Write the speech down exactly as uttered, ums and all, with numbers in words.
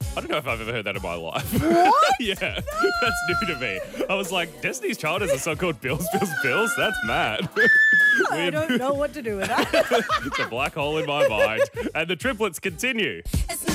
I don't know if I've ever heard that in my life. What? Yeah, no. That's new to me. I was like, Destiny's Child has a song called Bills, Bills, Bills? That's mad. I don't know what to do with that. It's a black hole in my mind. And the triplets continue. It's